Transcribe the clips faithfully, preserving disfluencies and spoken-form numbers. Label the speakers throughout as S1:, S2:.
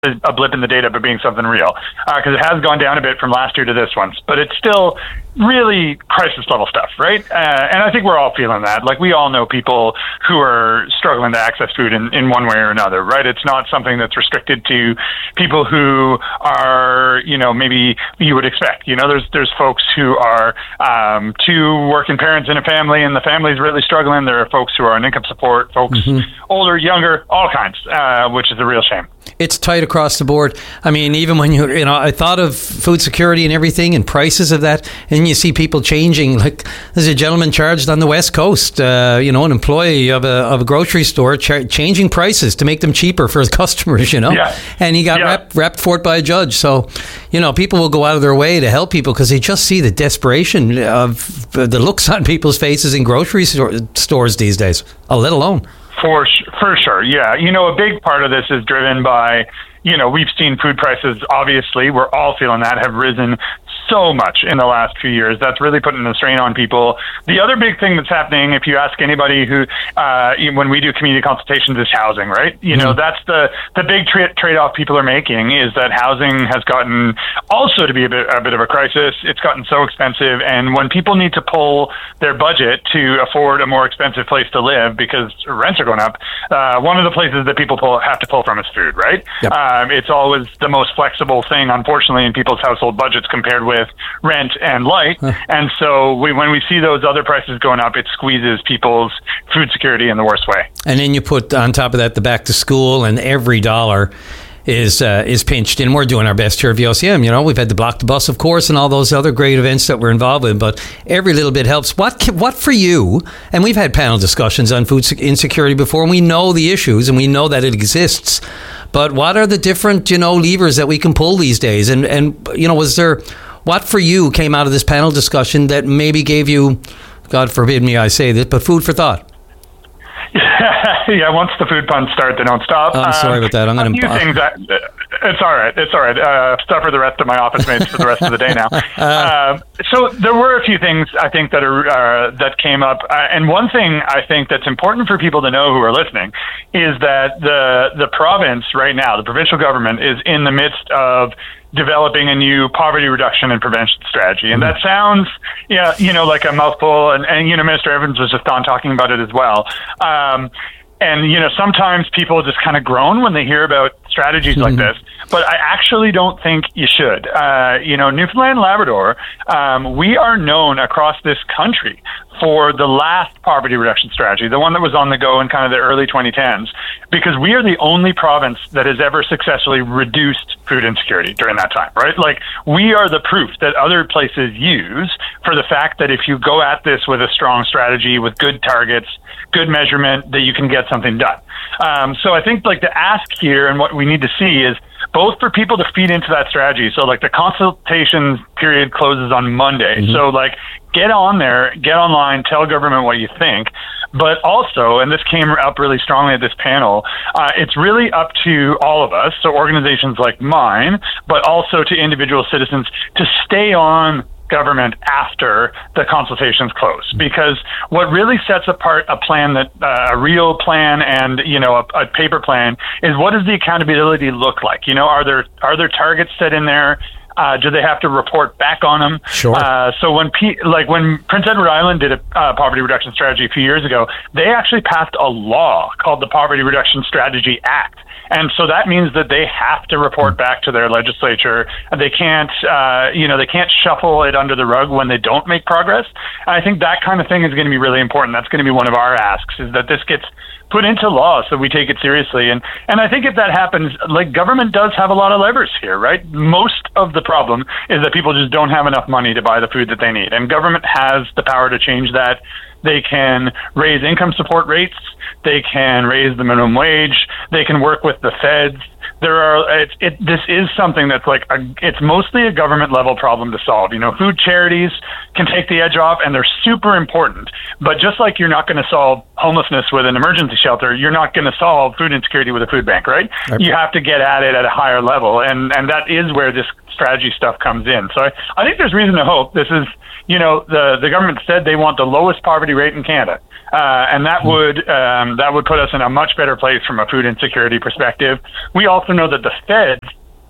S1: a blip in the data, but being something real, because uh, it has gone down a bit from last year to this one, but it's still really crisis level stuff, right? Uh, and I think we're all feeling that. Like, we all know people who are struggling to access food in, in one way or another, right? It's not something that's restricted to people who are, you know, maybe you would expect. You know, there's there's folks who are um, two working parents in a family, and the family's really struggling. There are folks who are on income support, folks mm-hmm. older, younger, all kinds, uh, which is a real shame.
S2: It's tight across the board. I mean, even when you, you know, I thought of food security and everything and prices of that, and you see people changing. Like, there's a gentleman charged on the West Coast, uh, you know, an employee of a of a grocery store, char- changing prices to make them cheaper for his customers, you know,
S1: yeah.
S2: and he got
S1: yeah.
S2: wrapped, wrapped for it by a judge. So, you know, people will go out of their way to help people because they just see the desperation of the looks on people's faces in grocery store, stores these days, uh, let alone.
S1: For for sure, yeah. You know, a big part of this is driven by, you know, we've seen food prices, obviously, we're all feeling that, have risen so much in the last few years. That's really putting a strain on people. The other big thing that's happening, if you ask anybody who, uh, when we do community consultations, is housing, right? You mm-hmm. know, that's the, the big tra- trade-off people are making, is that housing has gotten also to be a bit, a bit of a crisis. It's gotten so expensive. And when people need to pull their budget to afford a more expensive place to live because rents are going up, uh, one of the places that people pull, have to pull from is food, right? Yep. Um, it's always the most flexible thing, unfortunately, in people's household budgets compared with rent and light. Huh. And so we, when we see those other prices going up, it squeezes people's food security in the worst way.
S2: And then you put on top of that the back to school, and every dollar is uh, is pinched. And we're doing our best here at V O C M. You know, we've had the Block the Bus, of course, and all those other great events that we're involved with, but every little bit helps. What what for you, and we've had panel discussions on food insecurity before, and we know the issues, and we know that it exists, but what are the different, you know, levers that we can pull these days? And, and you know, was there... What for you came out of this panel discussion that maybe gave you, God forbid me I say this, but food for thought?
S1: Yeah, once the food puns start, they don't stop.
S2: Oh, I'm sorry um, about that. I'm going to...
S1: A few things that, it's all right. It's all right. Uh, stuff for the rest of my office mates for the rest of the day now. uh, so there were a few things I think that are uh, that came up. Uh, and one thing I think that's important for people to know who are listening is that the the province right now, the provincial government, is in the midst of developing a new poverty reduction and prevention strategy. And that sounds, yeah, you know, like a mouthful. And, and, you know, Minister Evans was just on talking about it as well. Um, and, you know, sometimes people just kind of groan when they hear about strategies mm-hmm. like this, but I actually don't think you should. Uh, you know, Newfoundland and Labrador, um, we are known across this country for the last poverty reduction strategy, the one that was on the go in kind of the early twenty tens, because we are the only province that has ever successfully reduced food insecurity during that time, right? Like, we are the proof that other places use for the fact that if you go at this with a strong strategy, with good targets, good measurement, that you can get something done. Um, so I think, like, the ask here and what we need to see is both for people to feed into that strategy. So, like, the consultation period closes on Monday. Mm-hmm. So, like, get on there, get online, tell government what you think. But also, and this came up really strongly at this panel, uh, it's really up to all of us, so organizations like mine, but also to individual citizens, to stay on government after the consultations close, because what really sets apart a plan, that uh, a real plan and, you know, a, a paper plan, is what does the accountability look like? You know, are there are there targets set in there? Uh, do they have to report back on them?
S2: Sure.
S1: Uh, so when, P- like when Prince Edward Island did a uh, poverty reduction strategy a few years ago, they actually passed a law called the Poverty Reduction Strategy Act. And so that means that they have to report back to their legislature. They can't, uh, you know, they can't shuffle it under the rug when they don't make progress. And I think that kind of thing is going to be really important. That's going to be one of our asks, is that this gets put into law so we take it seriously. And, and I think if that happens, like, government does have a lot of levers here, right? Most of the problem is that people just don't have enough money to buy the food that they need. And government has the power to change that. They can raise income support rates. They can raise the minimum wage. They can work with the feds. There are, it, it, this is something that's like, a, it's mostly a government level problem to solve. You know, food charities can take the edge off, and they're super important. But just like you're not going to solve homelessness with an emergency shelter, you're not going to solve food insecurity with a food bank, right? right? You have to get at it at a higher level, and, and that is where this strategy stuff comes in. So I, I think there's reason to hope. This is, you know, the, the government said they want the lowest poverty rate in Canada, uh, and that mm. would um, that would put us in a much better place from a food insecurity perspective. We also know that the Feds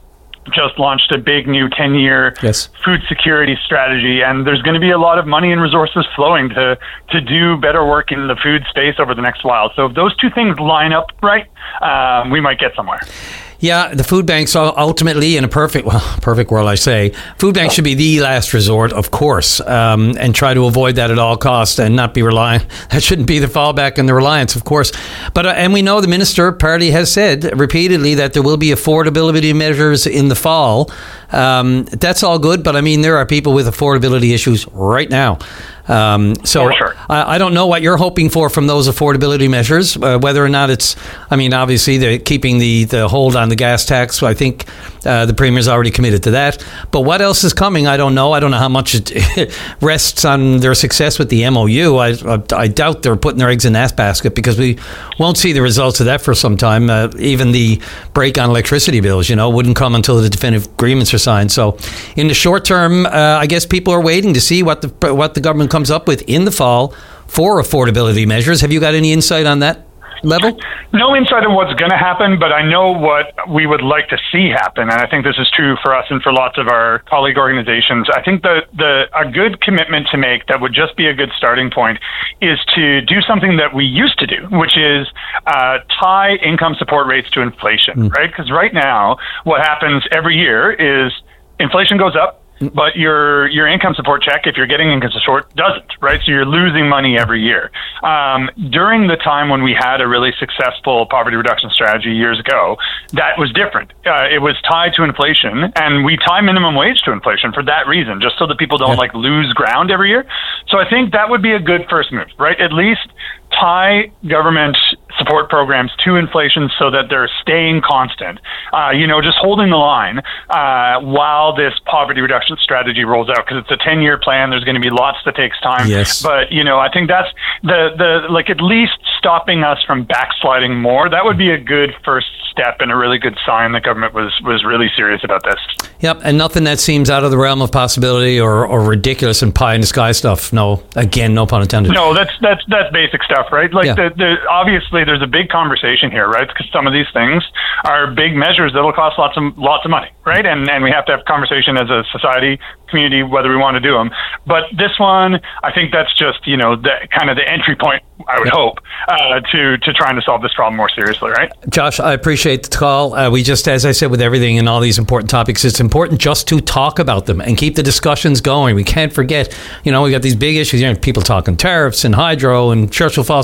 S1: just launched a big new ten-year yes. food security strategy, and there's going to be a lot of money and resources flowing to to do better work in the food space over the next while. So if those two things line up right, um, we might get somewhere.
S2: Yeah, the food banks ultimately, in a perfect, well, perfect world, I say, food banks should be the last resort, of course, um, and try to avoid that at all costs and not be reliant. That shouldn't be the fallback and the reliance, of course. But uh, and we know the minister party has said repeatedly that there will be affordability measures in the fall. Um, that's all good, but I mean, there are people with affordability issues right now. Um, so
S1: oh, sure.
S2: I, I don't know what you're hoping for from those affordability measures, uh, whether or not it's, I mean, obviously they're keeping the, the hold on the gas tax. So I think uh, the Premier's already committed to that. But what else is coming? I don't know. I don't know how much it rests on their success with the M O U. I, I, I doubt they're putting their eggs in that basket because we won't see the results of that for some time. Uh, even the break on electricity bills, you know, wouldn't come until the definitive agreements are signed. So in the short term, uh, I guess people are waiting to see what the what the government comes up with in the fall for affordability measures. Have you got any insight on that level?
S1: No insight on what's going to happen, but I know what we would like to see happen, and I think this is true for us and for lots of our colleague organizations. I think the, the a good commitment to make that would just be a good starting point is to do something that we used to do, which is uh, tie income support rates to inflation, mm. right? Because right now, what happens every year is inflation goes up, but your your income support check, if you're getting income support, doesn't, right? So you're losing money every year. Um, during the time when we had a really successful poverty reduction strategy years ago, that was different. Uh, it was tied to inflation, and we tie minimum wage to inflation for that reason, just so that people don't yeah. like lose ground every year. So I think that would be a good first move, right? At least tie government support programs to inflation so that they're staying constant, uh, you know, just holding the line uh, while this poverty reduction strategy rolls out, because it's a ten-year plan. There's going to be lots that takes time.
S2: Yes.
S1: But, you know, I think that's the, the like at least stopping us from backsliding more. That would be a good first step and a really good sign the government was, was really serious about this.
S2: Yep, and nothing that seems out of the realm of possibility or, or ridiculous and pie in the sky stuff. No, again, no pun intended.
S1: No, that's that's that's basic stuff, right? Like, yeah. the, the, obviously, there's a big conversation here, right? Because some of these things are big measures that'll cost lots of lots of money, right? And and we have to have conversation as a society, community, whether we want to do them. But this one, I think that's just, you know, the kind of the entry point, I would hope, uh, to to trying to solve this problem more seriously, right?
S2: Josh, I appreciate the call. Uh, we just, as I said, with everything and all these important topics, it's important just to talk about them and keep the discussions going. We can't forget, you know, we got these big issues, you know, people talking tariffs and hydro and Churchill Falls,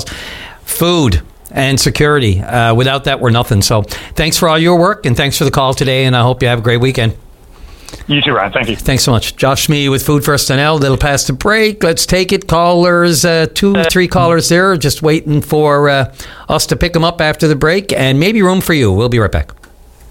S2: food and security. Uh, without that, we're nothing. So thanks for all your work and thanks for the call today, and I hope you have a great weekend.
S1: You too, Ryan. Thank you.
S2: Thanks so much. Josh Smee with Food First N L. Little past the break. Let's take it. Callers, uh, two, three callers there, just waiting for uh, us to pick them up after the break, and maybe room for you. We'll be right back.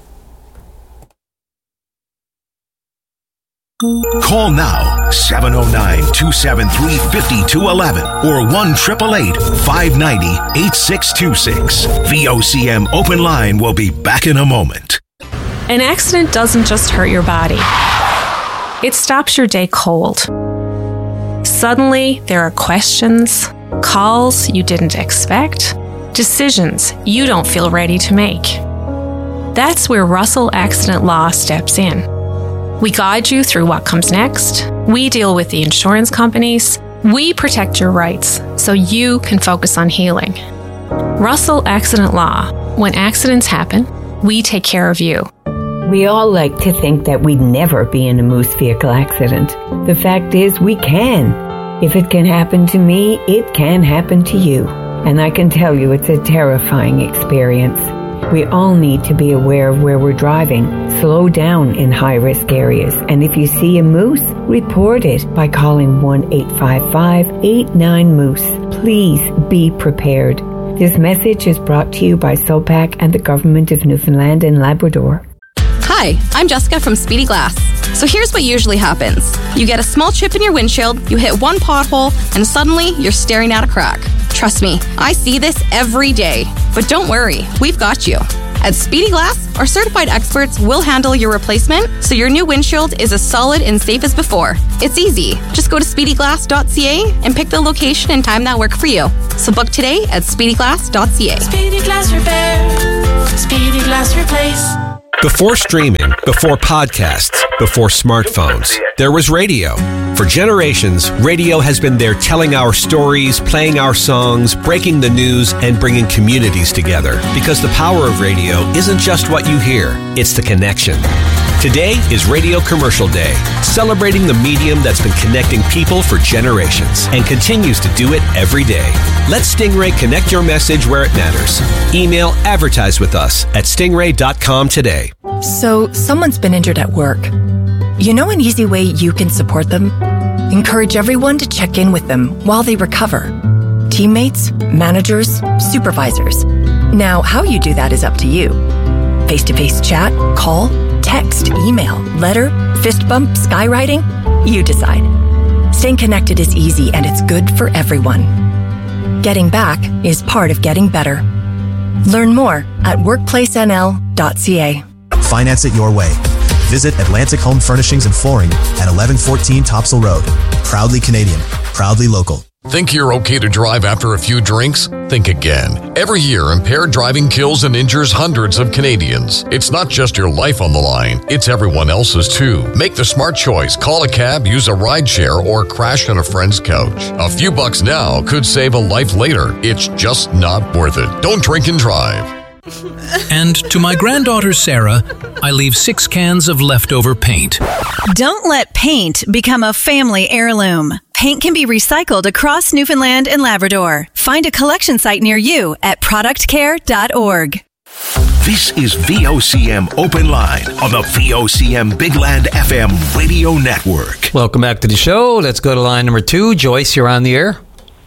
S3: Call now, seven oh nine, two seven three, five two one one or one eight eight eight, five nine zero, eight six two six. V O C M Open Line will be back in a moment.
S4: An accident doesn't just hurt your body. It stops your day cold. Suddenly, there are questions, calls you didn't expect, decisions you don't feel ready to make. That's where Russell Accident Law steps in. We guide you through what comes next. We deal with the insurance companies. We protect your rights so you can focus on healing. Russell Accident Law. When accidents happen, we take care of you.
S5: We all like to think that we'd never be in a moose vehicle accident. The fact is, we can. If it can happen to me, it can happen to you. And I can tell you it's a terrifying experience. We all need to be aware of where we're driving. Slow down in high-risk areas. And if you see a moose, report it by calling one eight five five, eight nine, moose. Please be prepared. This message is brought to you by SOPAC and the Government of Newfoundland and Labrador.
S6: Hi, I'm Jessica from Speedy Glass. So here's what usually happens. You get a small chip in your windshield, you hit one pothole, and suddenly you're staring at a crack. Trust me, I see this every day. But don't worry, we've got you. At Speedy Glass, our certified experts will handle your replacement so your new windshield is as solid and safe as before. It's easy. Just go to speedy glass dot c a and pick the location and time that work for you. So book today at speedy glass dot c a.
S7: Speedy Glass Repair. Speedy Glass Replace.
S8: Before streaming, before podcasts, before smartphones, there was radio. For generations, radio has been there telling our stories, playing our songs, breaking the news, and bringing communities together. Because the power of radio isn't just what you hear, it's the connection. Today is Radio Commercial Day, celebrating the medium that's been connecting people for generations and continues to do it every day. Let Stingray connect your message where it matters. Email advertise with us at stingray dot com today.
S9: So, someone's been injured at work. You know an easy way you can support them? Encourage everyone to check in with them while they recover. Teammates, managers, supervisors. Now, how you do that is up to you. Face-to-face chat, call, text, email, letter, fist bump, skywriting? You decide. Staying connected is easy and it's good for everyone. Getting back is part of getting better. Learn more at workplace n l dot c a.
S10: Finance it your way. Visit Atlantic Home Furnishings and Flooring at eleven fourteen Topsail Road. Proudly Canadian, proudly local.
S11: Think you're okay to drive after a few drinks? Think again. Every year, impaired driving kills and injures hundreds of Canadians. It's not just your life on the line, it's everyone else's too. Make the smart choice. Call a cab, use a rideshare, or crash on a friend's couch. A few bucks now could save a life later. It's just not worth it. Don't drink and drive.
S12: And to my granddaughter Sarah, I leave six cans of leftover paint.
S13: Don't let paint become a family heirloom. Paint can be recycled across Newfoundland and Labrador. Find a collection site near you at product care dot org.
S3: This is V O C M Open Line on the V O C M Bigland F M Radio Network.
S2: Welcome back to the show. Let's go to line number two. Joyce, you're on the air.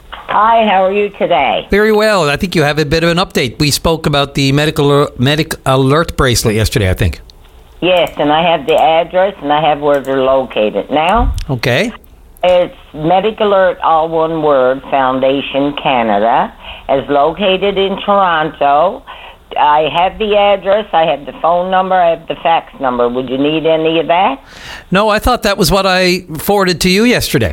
S14: Hi, how are you today?
S2: Very well. I think you have a bit of an update. We spoke about the medical medic alert bracelet yesterday, I think.
S14: Yes, and I have the address and I have where they're located now.
S2: Okay.
S14: It's Medic Alert, all one word, Foundation Canada, is located in Toronto. I have the address, I have the phone number, I have the fax number. Would you need any of that?
S2: No, I thought that was what I forwarded to you yesterday.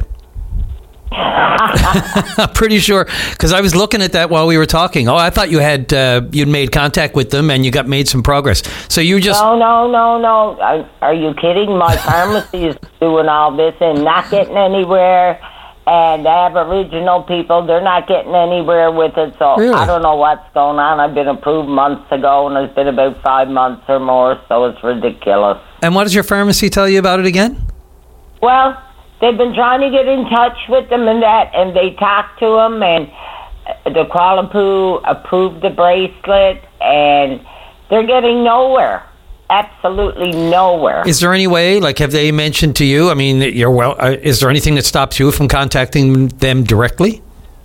S2: I'm pretty sure, because I was looking at that while we were talking. Oh, I thought you had uh, you'd made contact with them and you got made some progress. So you just
S14: no, no, no, no. Are, are you kidding? My pharmacy is doing all this and not getting anywhere. And the Aboriginal people, they're not getting anywhere with it. So really? I don't know what's going on. I've been approved months ago, and it's been about five months or more. So it's ridiculous.
S2: And what does your pharmacy tell you about it again?
S14: Well, they've been trying to get in touch with them and that, and they talked to them, and the Qualapoo approved the bracelet, and they're getting nowhere. Absolutely nowhere.
S2: Is there any way, like, have they mentioned to you, I mean, you're well, uh, is there anything that stops you from contacting them directly?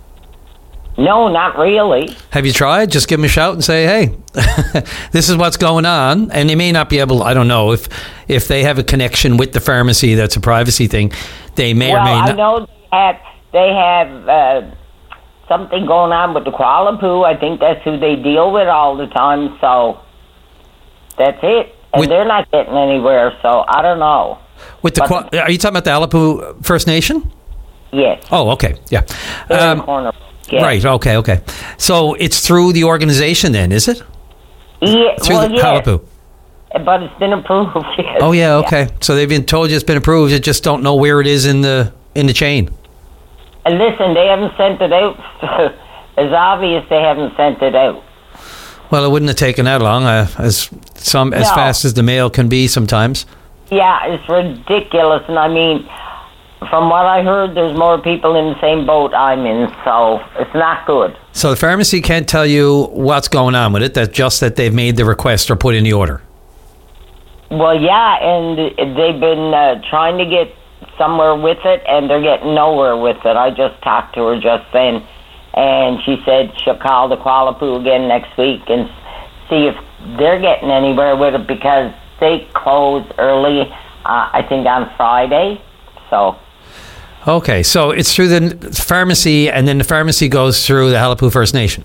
S14: No, not really.
S2: Have you tried? Just give them a shout and say, hey, this is what's going on. And they may not be able, I don't know, if if they have a connection with the pharmacy, that's a privacy thing. They may
S14: well,
S2: or may not.
S14: I know they have, they have uh, something going on with the Qualapoo. I think that's who they deal with all the time. So that's it. And with, they're not getting anywhere. So I don't know.
S2: With the but, Are you talking about the Qualapoo First Nation?
S14: Yes.
S2: Oh, okay. Yeah.
S14: Um, the corner. Yeah.
S2: Right, okay, okay. So it's through the organization then, is it?
S14: Yeah,
S2: through
S14: well,
S2: the
S14: yes.
S2: Qualapoo.
S14: But it's been approved. Yes.
S2: Oh, yeah, okay. Yeah. So they've been told you it's been approved, you just don't know where it is in the in the chain.
S14: And listen, they haven't sent it out. It's obvious they haven't sent it out.
S2: Well, it wouldn't have taken that long, uh, as some as no. fast as the mail can be sometimes.
S14: Yeah, it's ridiculous, and I mean, from what I heard, there's more people in the same boat I'm in, so it's not good.
S2: So the pharmacy can't tell you what's going on with it, that's just that they've made the request or put in the order?
S14: Well, yeah, and they've been uh, trying to get somewhere with it, and they're getting nowhere with it. I just talked to her just then, and she said she'll call the Qualapoo again next week and see if they're getting anywhere with it, because they close early, uh, I think on Friday, so...
S2: Okay, so it's through the pharmacy, and then the pharmacy goes through the Halapu First Nation.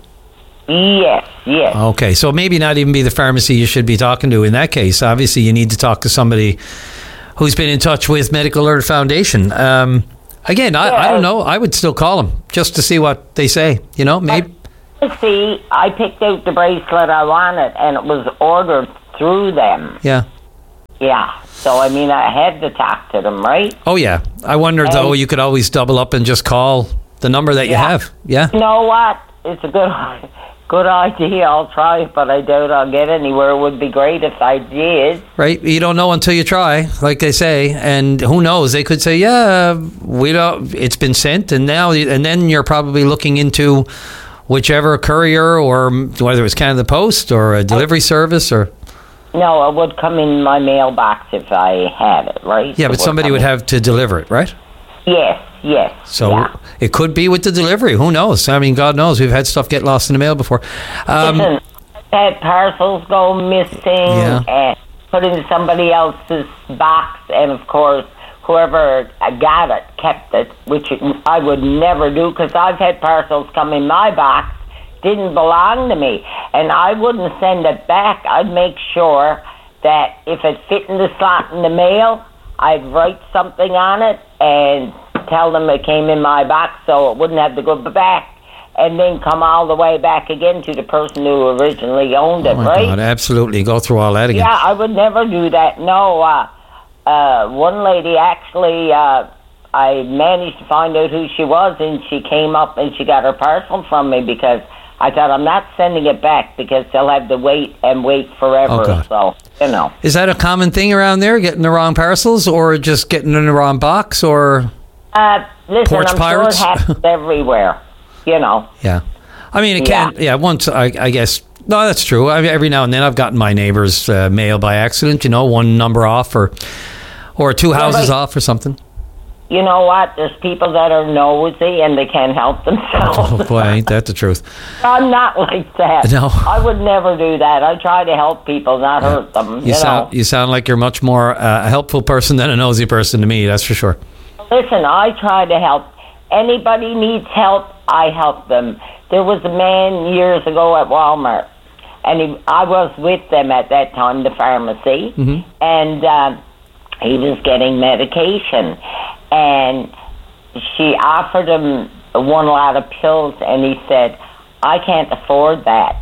S14: Yes, yes.
S2: Okay, so maybe not even be the pharmacy you should be talking to in that case. Obviously, you need to talk to somebody who's been in touch with Medical Alert Foundation. Um, again, I,
S14: yeah,
S2: I don't know. I would still call them just to see what they say. You know, maybe.
S14: See, I picked out the bracelet I wanted, and it was ordered through them.
S2: Yeah.
S14: Yeah. So, I mean, I had to talk to them, right?
S2: Oh, yeah. I wondered, though, you could always double up and just call the number that you
S14: Yeah.
S2: have. Yeah.
S14: You know what? It's a good good idea. I'll try it, but I doubt I'll get anywhere. It would be great if I did.
S2: Right? You don't know until you try, like they say. And who knows? They could say, yeah, we don't, it's been sent. And now, and then you're probably looking into whichever courier, or whether it's Canada Post or a delivery service, or...
S14: No, it would come in my mailbox if I had it, right?
S2: Yeah,
S14: It
S2: but somebody
S14: come
S2: would
S14: in.
S2: have to deliver it, right?
S14: Yes, yes.
S2: So
S14: yeah.
S2: it could be with the delivery. Who knows? I mean, God knows. We've had stuff get lost in the mail before. Um,
S14: Listen, I've had parcels go missing
S2: Yeah.
S14: and put in somebody else's box, and of course, whoever got it kept it, which I would never do, because I've had parcels come in my box, didn't belong to me, and I wouldn't send it back. I'd make sure that if it fit in the slot in the mail, I'd write something on it and tell them it came in my box, so it wouldn't have to go back and then come all the way back again to the person who originally owned it,
S2: oh my
S14: right?
S2: God, absolutely. Go through all that again.
S14: Yeah, I would never do that. No, uh, uh, one lady actually, uh, I managed to find out who she was, and she came up and she got her parcel from me, because I thought, I'm not sending it back because they'll have to wait and wait forever.
S2: Oh, God.
S14: So, you know.
S2: Is that a common thing around there, getting the wrong parcels, or just getting in the wrong box, or...
S14: Uh, listen,
S2: Porch
S14: I'm
S2: pirates?
S14: sure it happens everywhere, you know.
S2: Yeah. I mean, it
S14: Yeah.
S2: can... Yeah, once, I, I guess... No, that's true. I mean, every now and then I've gotten my neighbor's uh, mail by accident, you know, one number off, or or two
S14: Yeah,
S2: houses
S14: like-
S2: off or something.
S14: You know what? There's people that are nosy and they can't help themselves.
S2: Oh, boy, ain't that the truth.
S14: I'm not like that.
S2: No.
S14: I would never do that. I try to help people, not hurt them.
S2: You,
S14: You,
S2: sound
S14: know.
S2: you sound like you're much more uh, a helpful person than a nosy person to me, that's for sure.
S14: Listen, I try to help. Anybody needs help, I help them. There was a man years ago at Walmart, and he, I was with them at that time, the pharmacy,
S2: Mm-hmm.
S14: and uh, he was getting medication. And she offered him one lot of pills, and he said, I can't afford that.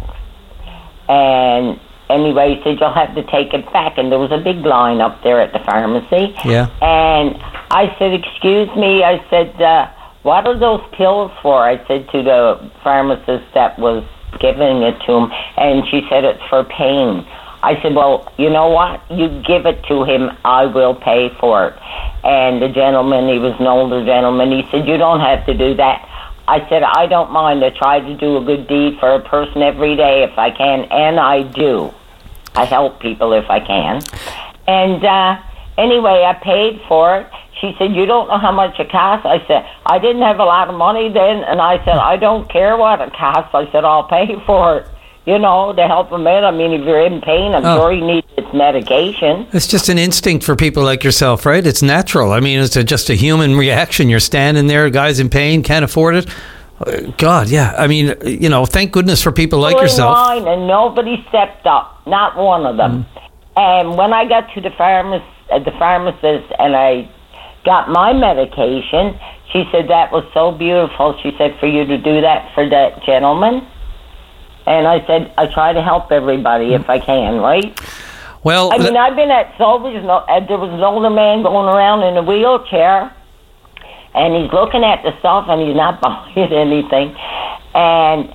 S14: And anyway, he said, you'll have to take it back. And there was a big line up there at the pharmacy.
S2: Yeah.
S14: And I said, excuse me, I said, uh, what are those pills for? I said to the pharmacist that was giving it to him, and she said, it's for pain. I said, well, you know what? You give it to him, I will pay for it. And the gentleman, he was an older gentleman, he said, you don't have to do that. I said, I don't mind. I try to do a good deed for a person every day if I can, and I do. I help people if I can. And uh, anyway, I paid for it. She said, you don't know how much it costs? I said, I didn't have a lot of money then, and I said, I don't care what it costs. I said, I'll pay for it. You know, to help him out. I mean, if you're in pain, I'm
S2: Oh.
S14: sure he needs his medication.
S2: It's just an instinct for people like yourself, right? It's natural. I mean, it's a, just a human reaction. You're standing there, guy's in pain, can't afford it. Uh, God, yeah. I mean, you know, thank goodness for people like
S14: People in
S2: yourself.
S14: line, and nobody stepped up, not one of them.
S2: Mm.
S14: And when I got to the pharmacist, uh, the pharmacist, and I got my medication, she said that was so beautiful. She said for you to do that for that gentleman. And I said, I try to help everybody if I can, right?
S2: Well,
S14: I mean, I've been at Sobeys, and there was an older man going around in a wheelchair, and he's looking at the stuff, and he's not buying anything. And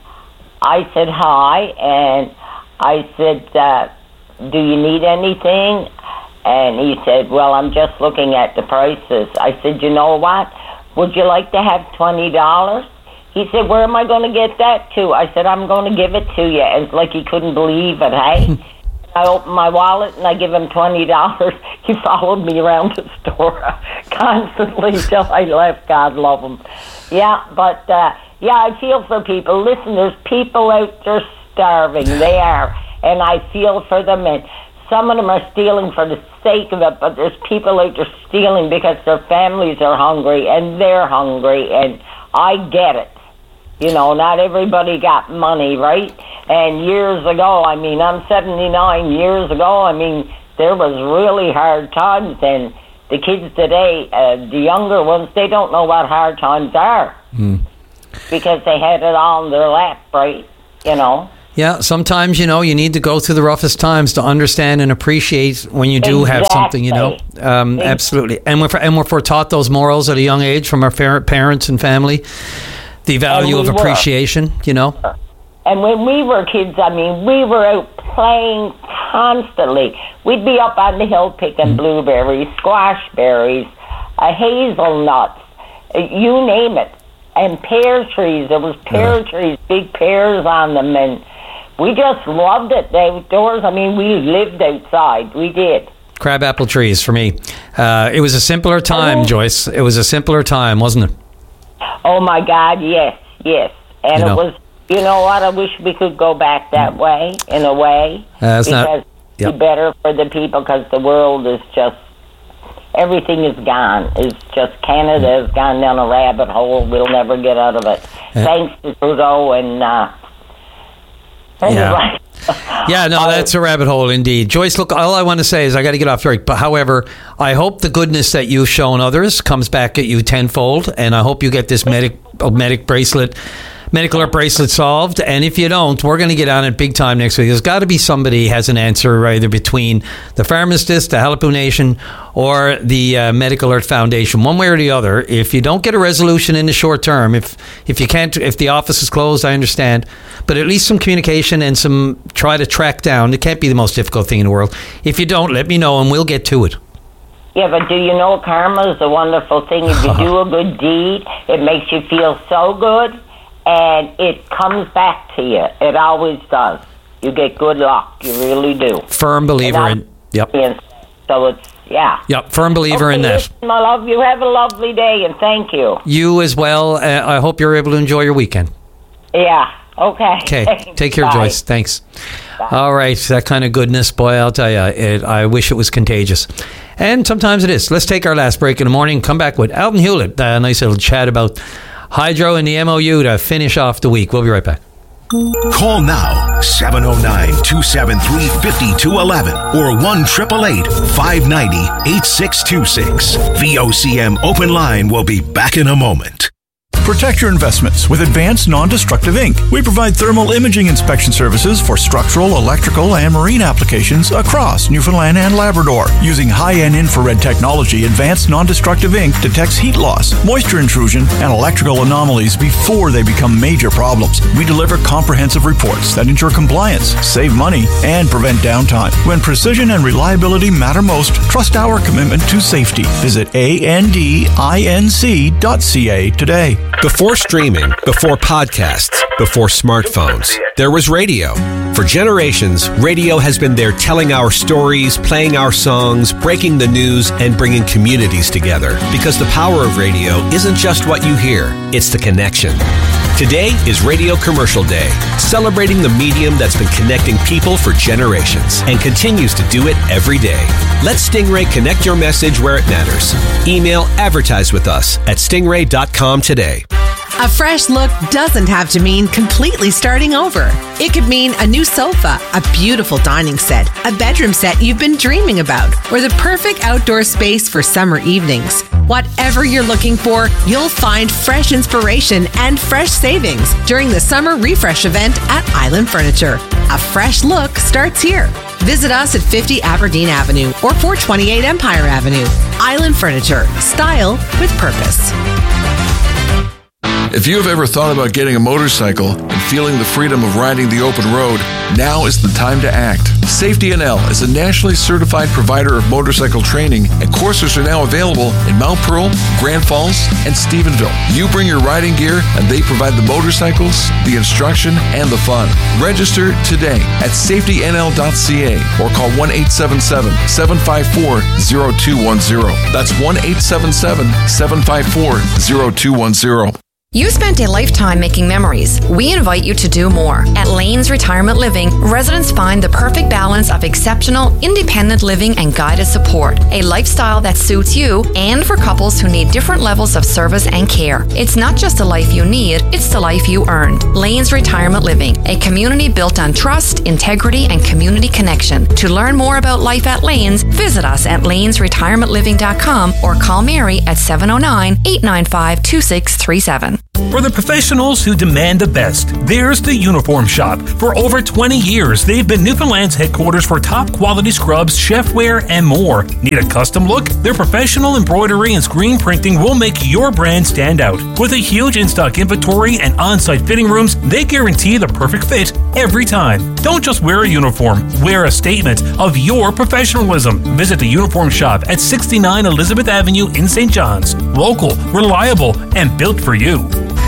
S14: I said hi, and I said, uh, do you need anything? And he said, well, I'm just looking at the prices. I said, you know what? Would you like to have twenty dollars? He said, where am I going to get that to? I said, I'm going to give it to you. And it's like he couldn't believe it, hey? I opened my wallet and I give him twenty dollars. He followed me around the store constantly till I left. God love him. Yeah, but, uh, yeah, I feel for people. Listen, there's people out there starving. They are. And I feel for them. And some of them are stealing for the sake of it, but there's people out there stealing because their families are hungry and they're hungry, and I get it. You know, not everybody got money, right? And years ago, I mean, I'm seventy-nine, years ago, I mean, there was really hard times, and the kids today, uh, the younger ones, they don't know what hard times are mm. because they had it all in their lap, right? You know?
S2: Yeah, sometimes, you know, you need to go through the roughest times to understand and appreciate when you do exactly. have something, you know. Um, exactly. Absolutely. And we're, and we're taught those morals at a young age from our parents and family. The value of appreciation, were. you know.
S14: And when we were kids, I mean, we were out playing constantly. We'd be up on the hill picking mm. blueberries, squash berries, uh, hazelnuts, uh, you name it. And pear trees. There was pear yeah. trees, big pears on them. And we just loved it, the outdoors. I mean, we lived outside. We did.
S2: Crabapple trees for me. Uh, it was a simpler time, oh. Joyce. It was a simpler time, wasn't it?
S14: Oh, my God, yes, yes. And you know. it was, you know what, I wish we could go back that way, in a way.
S2: Uh, it's
S14: because
S2: not, yep.
S14: it'd be better for the people, because the world is just, everything is gone. It's just, Canada has gone down a rabbit hole. We'll never get out of it. Yeah. Thanks to Trudeau and, uh,
S2: yeah. Yeah, no, that's a rabbit hole indeed. Joyce, look, all I want to say is I got to get off break. But however, I hope the goodness that you've shown others comes back at you tenfold, and I hope you get this medic medic bracelet, medical alert bracelet solved. And if you don't, we're going to get on it big time next week. There's got to be somebody has an answer either between the Pharmacist, the Halapu Nation, or the uh, Medical Alert Foundation, one way or the other. If you don't get a resolution in the short term, if if you can't, if the office is closed, I understand, but at least some communication and some try to track down. It can't be the most difficult thing in the world. If you don't, let me know and we'll get to it.
S14: Yeah, but do you know karma is a wonderful thing? If you do a good deed, it makes you feel so good, and it comes back to you. It always does. You get good luck. You really do.
S2: Firm believer in. Yep.
S14: So it's, yeah.
S2: Yep, firm believer
S14: okay,
S2: in that.
S14: Listen, my love, you have a lovely day, and thank you.
S2: You as well. Uh, I hope you're able to enjoy your weekend.
S14: Yeah, okay.
S2: Okay, take care,
S14: Bye.
S2: Joyce. Thanks. Bye. All right, that kind of goodness, boy, I'll tell you, it, I wish it was contagious. And sometimes it is. Let's take our last break in the morning, come back with Alton Hewlett, a nice little chat about Hydro and the M O U to finish off the week. We'll be right back.
S3: Call now, seven oh nine, two seven three, five two one one or one eight eight eight, five nine zero, eight six two six. V O C M Open Line will be back in a moment.
S15: Protect your investments with Advanced Non-Destructive Incorporated. We provide thermal imaging inspection services for structural, electrical, and marine applications across Newfoundland and Labrador. Using high-end infrared technology, Advanced Non-Destructive Incorporated detects heat loss, moisture intrusion, and electrical anomalies before they become major problems. We deliver comprehensive reports that ensure compliance, save money, and prevent downtime. When precision and reliability matter most, trust our commitment to safety. Visit A N D I N C dot C A today.
S8: Before streaming, before podcasts, before smartphones, there was radio. For generations, radio has been there telling our stories, playing our songs, breaking the news, and bringing communities together. Because the power of radio isn't just what you hear, it's the connection. Today is Radio Commercial Day, celebrating the medium that's been connecting people for generations and continues to do it every day. Let Stingray connect your message where it matters. Email advertise with us at stingray dot com today.
S16: A fresh look doesn't have to mean completely starting over. It could mean a new sofa, a beautiful dining set, a bedroom set you've been dreaming about, or the perfect outdoor space for summer evenings. Whatever you're looking for, you'll find fresh inspiration and fresh savings during the summer refresh event at Island Furniture. A fresh look starts here. Visit us at fifty Aberdeen Avenue or four twenty-eight Empire Avenue. Island Furniture. Style with purpose.
S17: If you have ever thought about getting a motorcycle and feeling the freedom of riding the open road, now is the time to act. Safety N L is a nationally certified provider of motorcycle training, and courses are now available in Mount Pearl, Grand Falls, and Stephenville. You bring your riding gear, and they provide the motorcycles, the instruction, and the fun. Register today at safety N L dot C A or call one eight seven seven, seven five four, zero two one zero. That's one eight seven seven, seven five four, zero two one zero.
S18: You spent a lifetime making memories. We invite you to do more. At Lanes Retirement Living, residents find the perfect balance of exceptional, independent living and guided support. A lifestyle that suits you and for couples who need different levels of service and care. It's not just the life you need, it's the life you earned. Lanes Retirement Living, a community built on trust, integrity, and community connection. To learn more about life at Lanes, visit us at lanes retirement living dot com or call Mary at seven oh nine, eight nine five, two six three seven.
S19: For the professionals who demand the best, there's the Uniform Shop. For over twenty years, they've been Newfoundland's headquarters for top quality scrubs, chefware, and more. Need a custom look? Their professional embroidery and screen printing will make your brand stand out. With a huge in-stock inventory and on-site fitting rooms, they guarantee the perfect fit every time. Don't just wear a uniform, wear a statement of your professionalism. Visit the Uniform Shop at sixty-nine Elizabeth Avenue in Saint John's. Local, reliable, and built for you.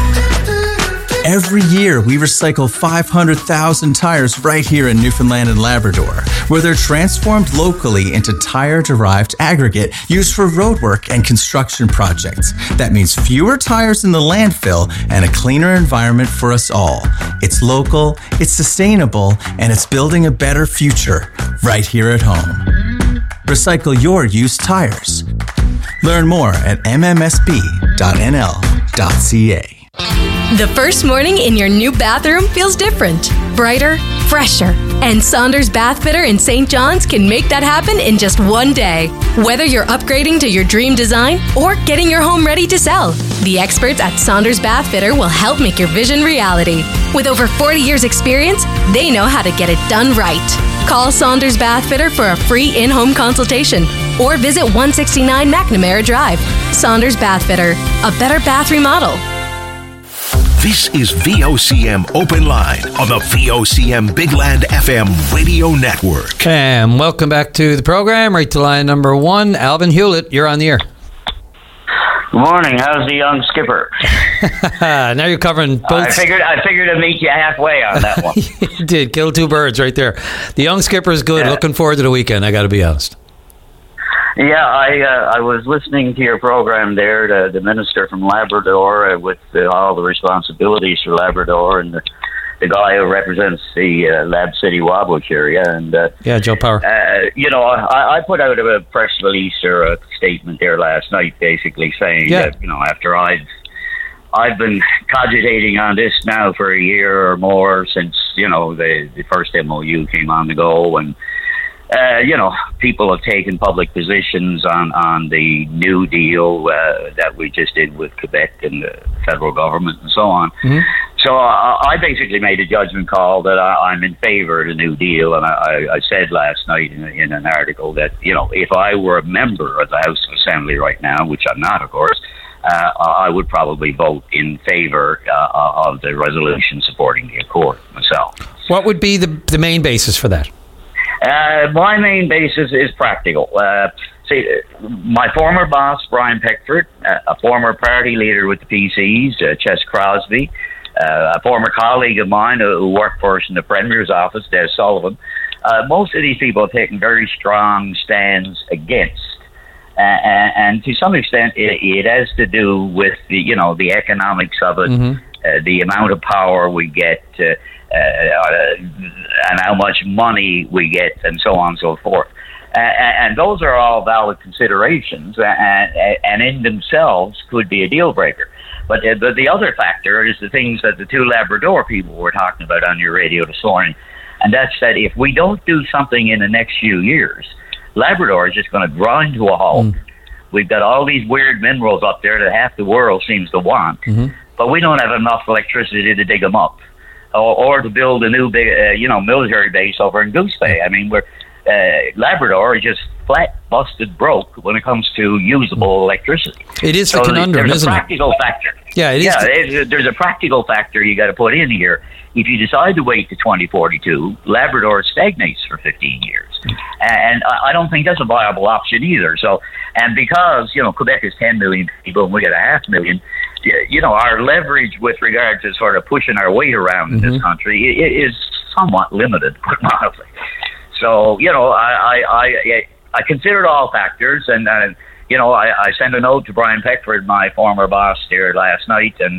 S10: Every year, we recycle five hundred thousand tires right here in Newfoundland and Labrador, where they're transformed locally into tire-derived aggregate used for roadwork and construction projects. That means fewer tires in the landfill and a cleaner environment for us all. It's local, it's sustainable, and it's building a better future right here at home. Recycle your used tires. Learn more at m m s b dot n l dot c a.
S20: The first morning in your new bathroom feels different, brighter, fresher. And Saunders Bath Fitter in Saint John's can make that happen in just one day. Whether you're upgrading to your dream design or getting your home ready to sell, the experts at Saunders Bath Fitter will help make your vision reality. With over forty years experience, they know how to get it done right. Call Saunders Bath Fitter for a free in-home consultation or visit one sixty-nine McNamara Drive. Saunders Bath Fitter, a better bath remodel.
S3: This is V O C M Open Line on the V O C M Big Land F M radio network.
S2: And welcome back to the program. Right to line number one, Alvin Hewlett. You're on the air.
S21: Good morning. How's the young skipper?
S2: Now you're covering both.
S21: I figured I figured to meet you halfway on that one.
S2: You did. Kill two birds right there. The young skipper is good. Yeah. Looking forward to the weekend, I got to be honest.
S21: Yeah, I uh, I was listening to your program there, the, the minister from Labrador, uh, with uh, all the responsibilities for Labrador, and the, the guy who represents the uh, Lab City Wabush area. And uh,
S2: yeah, Joe Power.
S21: Uh, you know, I, I put out a press release or a statement there last night, basically saying yeah. that, you know, after I've I've been cogitating on this now for a year or more since, you know, the the first M O U came on the go, and Uh, you know, people have taken public positions on, on the New Deal uh, that we just did with Quebec and the federal government and so on. Mm-hmm. So uh, I basically made a judgment call that I, I'm in favor of the New Deal, and I, I said last night in, in an article that, you know, if I were a member of the House of Assembly right now, which I'm not, of course, uh, I would probably vote in favor uh, of the resolution supporting the Accord myself.
S2: What would be the the main basis for that?
S21: Uh, my main basis is practical. Uh, see, my former boss, Brian Peckford, uh, a former party leader with the P Cs, uh, Ches Crosby, uh, a former colleague of mine who, who worked for us in the Premier's office, Des Sullivan. Uh, most of these people have taken very strong stands against. Uh, and, and to some extent, it, it has to do with the, you know, the economics of it, mm-hmm. uh, the amount of power we get, uh, Uh, and how much money we get, and so on and so forth. And, and those are all valid considerations, and, and in themselves could be a deal breaker. But the, the other factor is the things that the two Labrador people were talking about on your radio this morning, and that's that if we don't do something in the next few years, Labrador is just going to grind to a halt. Mm. We've got all these weird minerals up there that half the world seems to want, mm-hmm. but we don't have enough electricity to dig them up. Or, or to build a new, big, uh, you know, military base over in Goose Bay. I mean, we're uh, Labrador is just flat, busted, broke when it comes to usable electricity.
S2: It is
S21: so
S2: the conundrum,
S21: there's
S2: isn't
S21: a practical
S2: it?
S21: factor.
S2: Yeah, it is.
S21: Yeah, the- there's a practical factor you got to put in here. If you decide to wait to twenty forty-two, Labrador stagnates for fifteen years, and I, I don't think that's a viable option either. So, and because you know Quebec is ten million people and we got a half million. You know, our leverage with regard to sort of pushing our weight around mm-hmm. in this country is somewhat limited, quite mildly. So, you know, I I, I, I considered all factors, and, uh, you know, I, I sent a note to Brian Peckford, my former boss there last night, and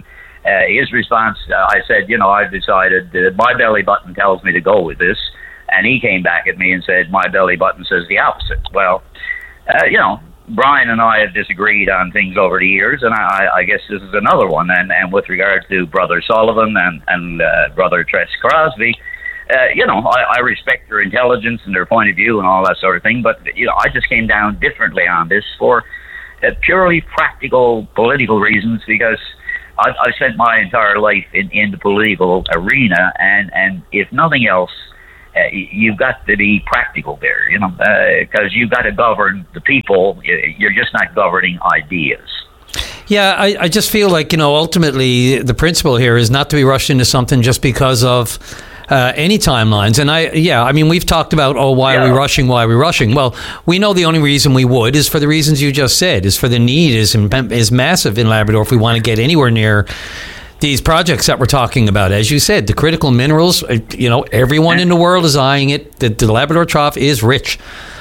S21: Uh, his response, uh, I said, you know, I've decided uh, my belly button tells me to go with this. And he came back at me and said, my belly button says the opposite. Well, uh, you know, Brian and I have disagreed on things over the years, and I, I guess this is another one. And, and with regard to Brother Sullivan and, and uh, Brother Tress Crosby, uh, you know, I, I respect their intelligence and their point of view and all that sort of thing. But, you know, I just came down differently on this for uh, purely practical political reasons, because I've, I've spent my entire life in, in the political arena, and, and if nothing else, uh, you've got to be practical there, you know, because uh, you've got to govern the people. You're just not governing ideas.
S2: Yeah, I, I just feel like, you know, ultimately the principle here is not to be rushed into something just because of uh, any timelines. And I, yeah, I mean, we've talked about, oh, why yeah. are we rushing? Why are we rushing? Well, we know the only reason we would is for the reasons you just said, is for the need is, is massive in Labrador if we want to get anywhere near these projects that we're talking about. As you said, the critical minerals, you know, everyone in the world is eyeing it. The, the Labrador Trough is rich.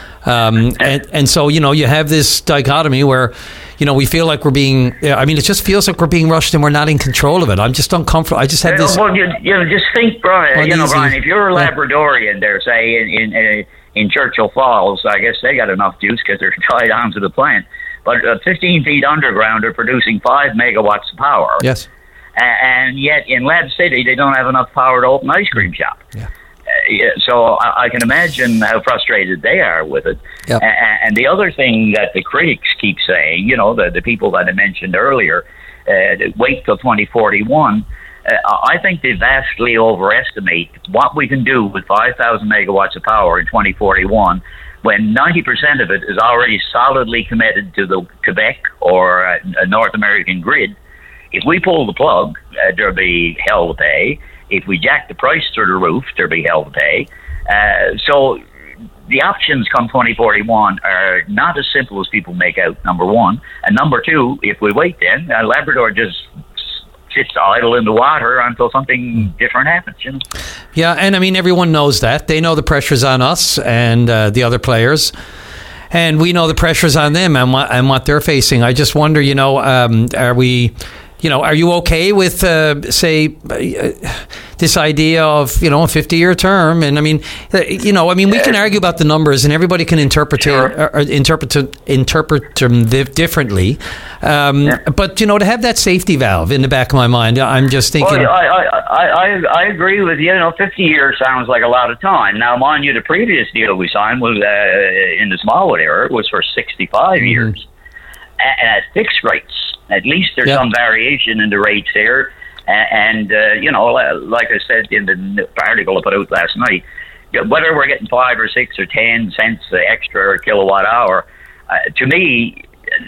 S2: Um, and, and so, you know, you have this dichotomy where, you know, we feel like we're being, I mean, it just feels like we're being rushed and we're not in control of it. I'm just uncomfortable. I just have this.
S21: Well, you, you know, just think, Brian, you know, Brian, if you're a Labradorian there, say, in, in, in Churchill Falls, I guess they got enough juice because they're tied onto the plant. But uh, fifteen feet underground, they're producing five megawatts of power.
S2: Yes.
S21: And yet in Lab City, they don't have enough power to open an ice cream shop.
S2: Yeah.
S21: Uh, so I, I can imagine how frustrated they are with it.
S2: Yep.
S21: And, and the other thing that the critics keep saying, you know, the, the people that I mentioned earlier, uh, wait till twenty forty-one, uh, I think they vastly overestimate what we can do with five thousand megawatts of power in twenty forty-one, when ninety percent of it is already solidly committed to the Quebec or uh, North American grid. If we pull the plug, uh, there'll be hell to pay. If we jack the price through the roof, there'll be hell to pay. Uh, so the options come twenty forty-one are not as simple as people make out, number one. And number two, if we wait then, uh, Labrador just sits idle in the water until something different happens, you know?
S2: Yeah, and I mean, everyone knows that. They know the pressure's on us and uh, the other players. And we know the pressure's on them and what, and what they're facing. I just wonder, you know, um, are we... You know, are you okay with, uh, say, uh, this idea of, you know, a fifty-year term? And I mean, uh, you know, I mean, we can argue about the numbers, and everybody can interpret sure. or, or interpret interpret them differently. Um, yeah. But you know, to have that safety valve in the back of my mind, I'm just thinking.
S21: Well, I, I, I, I agree with you. You know, fifty years sounds like a lot of time. Now, mind you, the previous deal we signed was uh, in the Smallwood era was for sixty-five mm-hmm. years at, at fixed rates. At least there's yep. some variation in the rates there. And, uh, you know, like I said in the article I put out last night, whether we're getting five or six or ten cents extra kilowatt hour, uh, to me,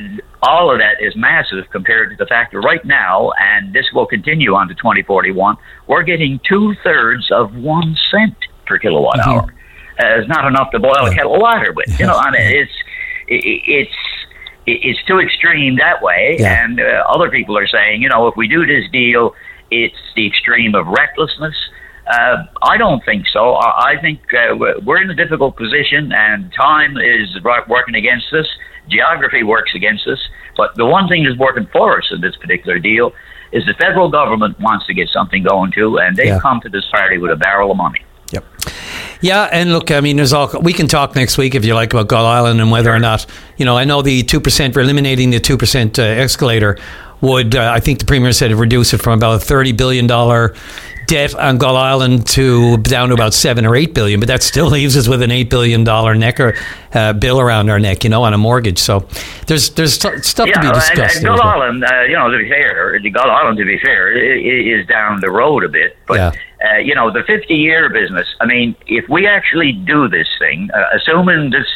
S21: all of that is massive compared to the fact that right now, and this will continue on to twenty forty-one, we're getting two-thirds of one cent per kilowatt mm-hmm. hour. Uh, it's not enough to boil yeah. a kettle of water with. You know, I mean, it's it's... It's too extreme that way, yeah. and uh, other people are saying, you know, if we do this deal, it's the extreme of recklessness. Uh, I don't think so. I think uh, we're in a difficult position, and time is working against us. Geography works against us. But the one thing that's working for us in this particular deal is the federal government wants to get something going too, and they've yeah. come to this party with a barrel of money.
S2: Yep. Yeah, and look, I mean, there's all we can talk next week if you like about Gull Island and whether or not, you know, I know the two percent for eliminating the two percent uh, escalator would, uh, I think the Premier said, reduce it from about a thirty billion dollars debt on Gull Island to down to about seven or eight billion, but that still leaves us with an eight billion dollars neck or uh, bill around our neck, you know, on a mortgage. So there's there's t- stuff
S21: yeah,
S2: to be discussed.
S21: And, and Gull well. Island, uh, you know, to be fair, the Gull Island, to be fair, is down the road a bit, but. Yeah. Uh, you know, the fifty-year business, I mean, if we actually do this thing, uh, assuming this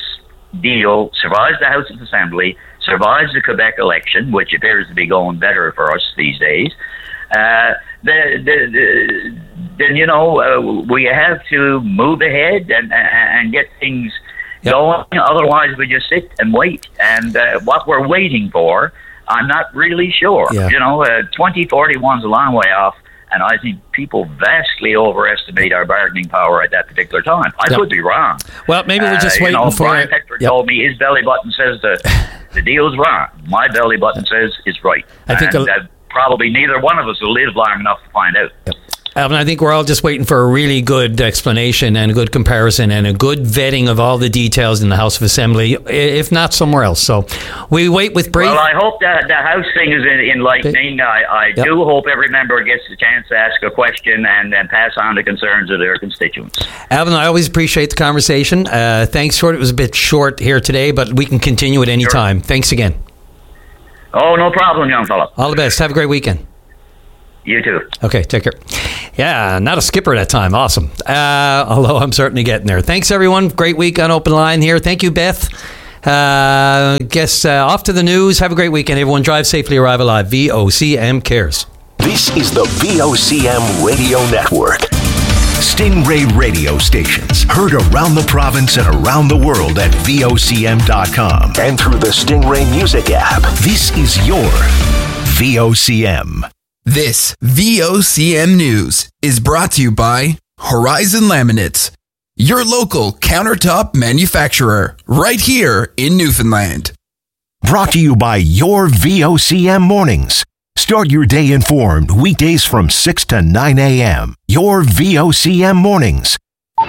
S21: deal survives the House of Assembly, survives the Quebec election, which appears to be going better for us these days, uh, the, the, the, then, you know, uh, we have to move ahead and, and get things yep. going. Otherwise, we just sit and wait. And uh, what we're waiting for, I'm not really sure. Yeah. You know, uh, twenty forty-one's a long way off. And I think people vastly overestimate our bargaining power at that particular time. I yep. could be wrong.
S2: Well, maybe we're just uh, waiting
S21: you know,
S2: for
S21: Brian Peckford yep. told me his belly button says the the deal's wrong. My belly button says it's right.
S2: I think
S21: and,
S2: a,
S21: uh, probably neither one of us will live long enough to find out.
S2: Yep. Alvin, I think we're all just waiting for a really good explanation and a good comparison and a good vetting of all the details in the House of Assembly, if not somewhere else. So we wait with brave...
S21: Well, I hope that the House thing is enlightening. I, I yep. do hope every member gets the chance to ask a question and, and pass on the concerns of their constituents.
S2: Alvin, I always appreciate the conversation. Uh, thanks for it. It was a bit short here today, but we can continue at any sure. time. Thanks again.
S21: Oh, no problem, young fella.
S2: All the best. Have a great weekend.
S21: You too.
S2: Okay, take care. Yeah, not a skipper that time. Awesome. Uh, although I'm certainly getting there. Thanks, everyone. Great week on Open Line here. Thank you, Beth. Uh, guess uh, off to the news. Have a great weekend, everyone. Drive safely, arrive alive. V O C M cares.
S3: This is the V O C M Radio Network. Stingray radio stations heard around the province and around the world at V O C M dot com and through the Stingray Music app. This is your V O C M.
S1: This V O C M News is brought to you by Horizon Laminates, your local countertop manufacturer, right here in Newfoundland.
S3: Brought to you by your V O C M Mornings. Start your day informed weekdays from six to nine a.m. Your V O C M Mornings.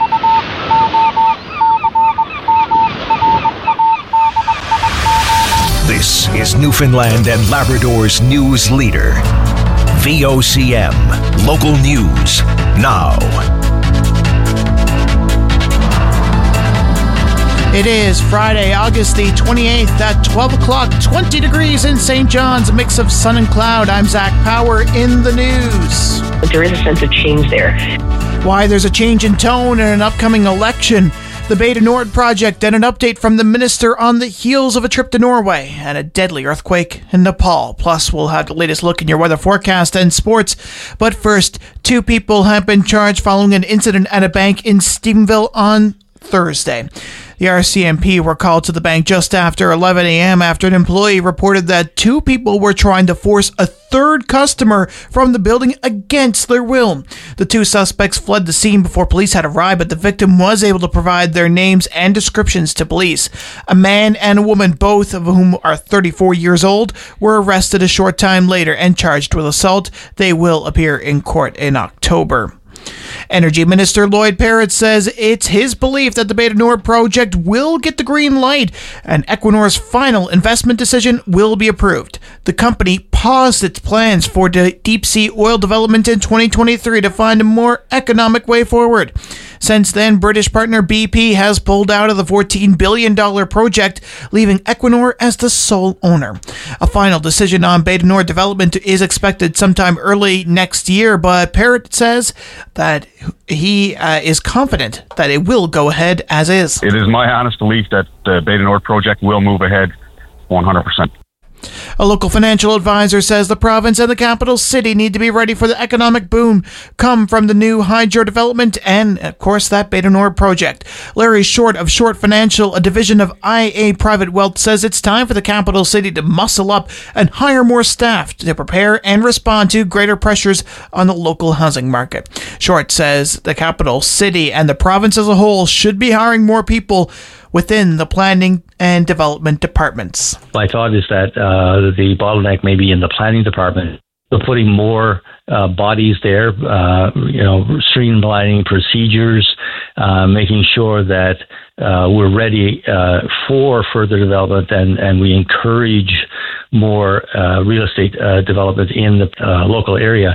S3: This is Newfoundland and Labrador's news leader. V O C M, local news, now.
S22: It is Friday, August the twenty-eighth at twelve o'clock, twenty degrees in Saint John's, a mix of sun and cloud. I'm Zach Power in the news.
S23: There is a sense of change there.
S22: Why there's a change in tone in an upcoming election. The Bay du Nord project and an update from the minister on the heels of a trip to Norway and a deadly earthquake in Nepal. Plus, we'll have the latest look in your weather forecast and sports. But first, two people have been charged following an incident at a bank in Stephenville on Thursday. The R C M P were called to the bank just after eleven a.m. after an employee reported that two people were trying to force a third customer from the building against their will. The two suspects fled the scene before police had arrived, but the victim was able to provide their names and descriptions to police. A man and a woman, both of whom are thirty-four years old, were arrested a short time later and charged with assault. They will appear in court in October. Energy Minister Lloyd Parrott says it's his belief that the Bay du Nord project will get the green light and Equinor's final investment decision will be approved. The company paused its plans for deep sea oil development in twenty twenty-three to find a more economic way forward. Since then, British partner B P has pulled out of the fourteen billion dollars project, leaving Equinor as the sole owner. A final decision on Bay du Nord development is expected sometime early next year, but Parrott says that he uh, is confident that it will go ahead as is.
S24: It is my honest belief that the Bay du Nord project will move ahead one hundred percent.
S22: A local financial advisor says the province and the capital city need to be ready for the economic boom come from the new hydro development and, of course, that Bay du Nord project. Larry Short of Short Financial, a division of I A Private Wealth, says it's time for the capital city to muscle up and hire more staff to prepare and respond to greater pressures on the local housing market. Short says the capital city and the province as a whole should be hiring more people within the planning and development departments.
S25: My thought is that uh, the bottleneck may be in the planning department. So putting more uh, bodies there, uh, you know, streamlining procedures, uh, making sure that uh, we're ready uh, for further development and, and we encourage more uh, real estate uh, development in the uh, local area.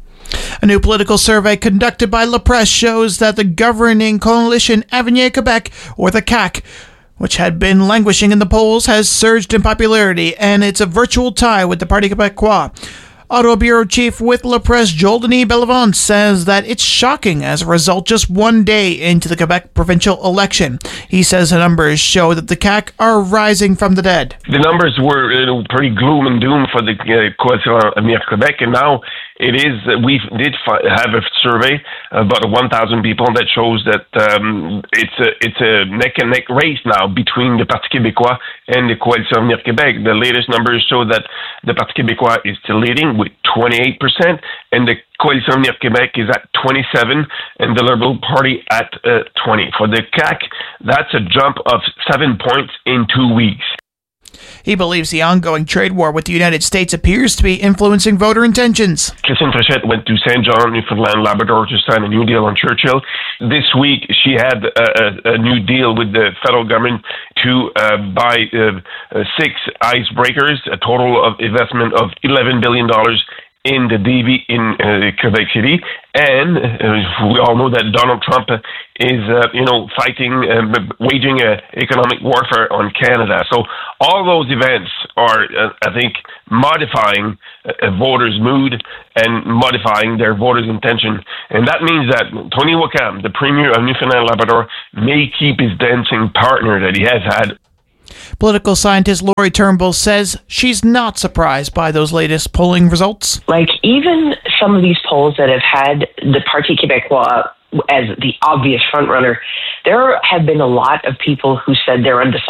S22: A new political survey conducted by La Presse shows that the governing coalition Avenir Quebec, or the C A Q, which had been languishing in the polls, has surged in popularity, and it's a virtual tie with the Parti Québécois. Ottawa Bureau Chief with La Presse, Joel Denis Bellevant, says that it's shocking as a result just one day into the Quebec provincial election. He says the numbers show that the C A Q are rising from the dead.
S26: The numbers were uh, pretty gloom and doom for the uh, Coalition Avenir Québec, and now it is, uh, we did fi- have a survey, about one thousand people, that shows that um, it's a it's a neck and neck race now between the Parti Québécois and the Coalition Avenir Québec. The latest numbers show that the Parti Québécois is still leading with twenty-eight percent, and the Coalition Avenir Québec is at twenty-seven, and the Liberal Party at uh, twenty. For the C A Q, that's a jump of seven points in two weeks.
S22: He believes the ongoing trade war with the United States appears to be influencing voter intentions.
S26: Christine Frechette went to Saint John, Newfoundland, Labrador to sign a new deal on Churchill. This week, she had a, a, a new deal with the federal government to uh, buy uh, uh, six icebreakers, a total of investment of eleven billion dollars in the D V in uh, Quebec City. And uh, we all know that Donald Trump is, uh, you know, fighting, uh, waging a economic warfare on Canada. So all those events are, uh, I think, modifying a voter's mood and modifying their voters' intention. And that means that Tony Wakam, the Premier of Newfoundland and Labrador, may keep his dancing partner that he has had.
S22: Political scientist Lori Turnbull says she's not surprised by those latest polling results.
S23: Like, even some of these polls that have had the Parti Québécois as the obvious frontrunner, there have been a lot of people who said they're undecided